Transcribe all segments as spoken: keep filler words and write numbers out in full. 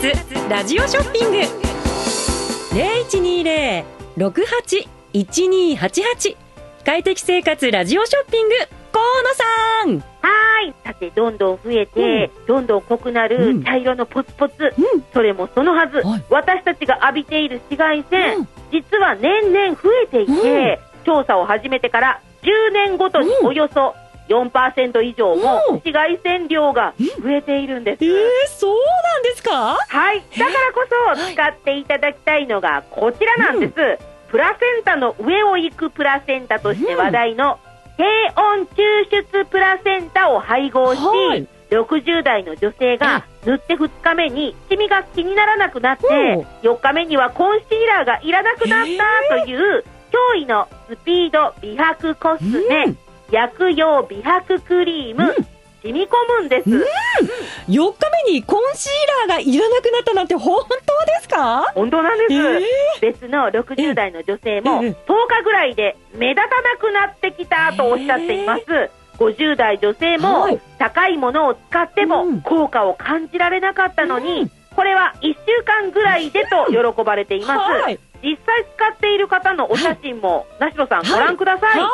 活ラジオショッピング ゼロいちにゼロ ろくはち いちにはちはち 快適生活ラジオショッピング河野さん。 はい。さてどんどん増えて、うん、どんどん濃くなる茶色のポツポツ、うん、それもそのはず、はい、私たちが浴びている紫外線、うん、実は年々増えていて、うん、調査を始めてからじゅうねんごとにおよそ よんパーセント 以上も紫外線量が増えているんです。 えー、そうなんですか？ はい。だからこそ使っていただきたいのがこちらなんです、うん、プラセンタの上を行くプラセンタとして話題の低温抽出プラセンタを配合し、はい、ろくじゅう代の女性が塗ってふつかめにシミが気にならなくなって、よっかめにはコンシーラーがいらなくなったという驚異のスピード美白コスメ、うん、薬用美白クリーム、うん、染み込むんです、うん、 よっかめにコンシーラーがいらなくなったなんて本当ですか？ 本当なんです、えー、別のろくじゅう代の女性もとおかぐらいで目立たなくなってきたとおっしゃっています、えー、ごじゅう代女性も高いものを使っても効果を感じられなかったのに、うん、これはいっしゅうかんぐらいでと喜ばれています、はい、実際使っている方のお写真も、はい、梨野さんご覧ください、はい、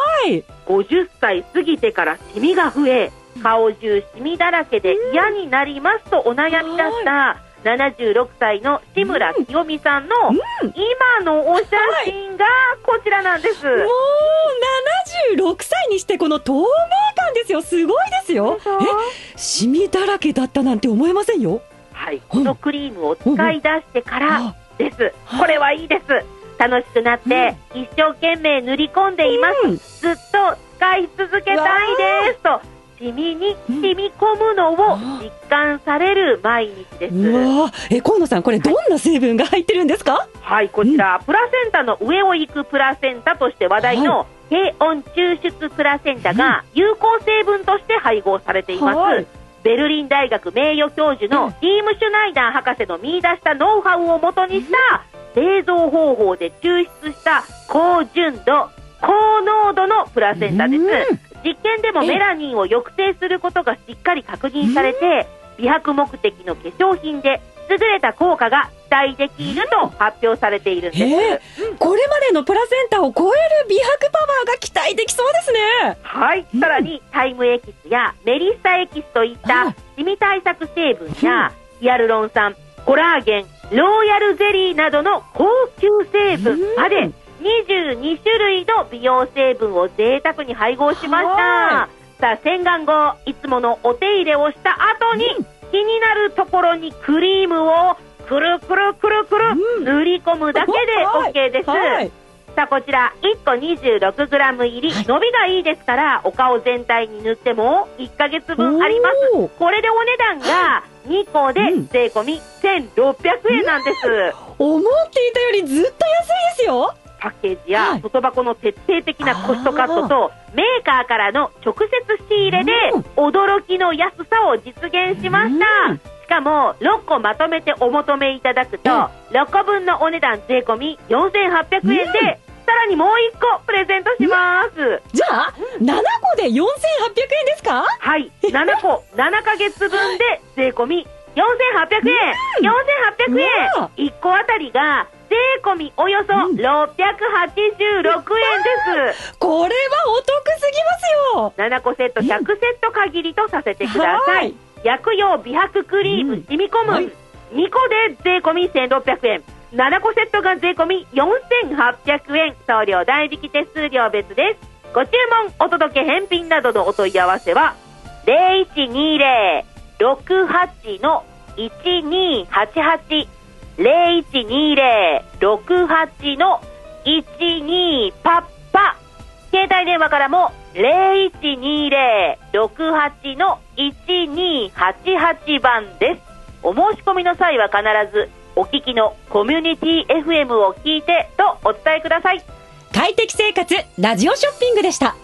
ごじゅっさい過ぎてからシミが増え顔中シミだらけで嫌になりますとお悩み出したななじゅうろくさいの志村清美さんの今のお写真がこちらなんです、もうななじゅうろくさいにしてこの透明感ですよ。すごいですよ。え、シミだらけだったなんて思えませんよ。 はい、このクリームを使い出してからです。これはいいです。楽しくなって一生懸命塗り込んでいます、うん、ずっと使い続けたいですとシミに染み込むのを実感される毎日です。 うわ、え、河野さん、これどんな成分が入ってるんですか？ はい、こちら、うん、プラセンタの上を行くプラセンタとして話題の低温抽出プラセンタが有効成分として配合されています、はい、ベルリン大学名誉教授のティーム・シュナイダー博士の見出したノウハウをもとにした製造方法で抽出した高純度高濃度のプラセンタです、うん、実験でもメラニンを抑制することがしっかり確認されて、美白目的の化粧品で優れた効果が期待できると発表されているんです、 うん、これまでのプラセンタを超える美白パワーが期待できそうですね。 はい、うん、さらにタイムエキスやメリッサエキスといったシミ対策成分や、うん、ヒアルロン酸、コラーゲン、ローヤルゼリーなどの高級成分まで、うんにじゅうにしゅるいの美容成分を贅沢に配合しました。さあ、洗顔後いつものお手入れをした後に、うん、気になるところにクリームをくるくるくるくる、うん、塗り込むだけで OK です、はいはい、さあこちらいっこ にじゅうろくグラム 入り、はい、伸びがいいですからお顔全体に塗ってもいっかげつぶんあります。これでお値段がにこで税込みせんろっぴゃくえんなんです、 うん、思っていたよりずっと安いですよ。 パッケージや外箱の徹底的なコストカットとメーカーからの直接仕入れで驚きの安さを実現しました。しかもろっこまとめてお求めいただくとろっこぶんのお値段税込みよんせんはっぴゃくえんでさらにもういっこプレゼントします。 じゃあななこでよんせんはっぴゃくえんですか？ はい、ななこななかげつぶんで税込みよんせんはっぴゃくえん、よんせんはっぴゃくえん、いっこあたりが税込みおよそろっぴゃくはちじゅうろくえんです、うん、これはお得すぎますよ。ななこセットひゃくセット限りとさせてください、うん、薬用美白クリーム染み込む、うん、にこで税込みせんろっぴゃくえん、ななこセットが税込みよんせんはっぴゃくえん、送料代引き手数料別です。ご注文お届け返品などのお問い合わせは ゼロいちにゼロ ろくはち のいちにはちはち ゼロいちにゼロ ろくはち のいちにパッパ、携帯電話からもゼロいちにゼロ ろくはち のいちにはちはちばんです。お申し込みの際は必ずお聞きのコミュニティ エフエム を聞いてとお伝えください。 快適生活ラジオショッピングでした。